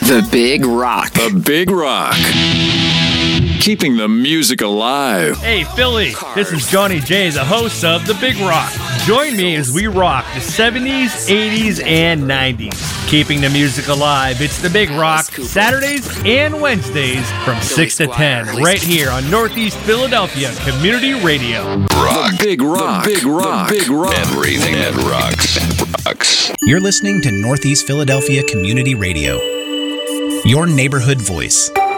The Big Rock. The Big Rock. Keeping the music alive. Hey, Philly, this is Johnny J, the host of The Big Rock. Join me as we rock the 70s, 80s, and 90s. Keeping the music alive, it's The Big Rock, Saturdays and Wednesdays from 6 to 10, right here on Northeast Philadelphia Community Radio. Rock. The Big Rock. The Big Rock. The Big Rock. Everything that rocks. You're listening to Northeast Philadelphia Community Radio, your neighborhood voice.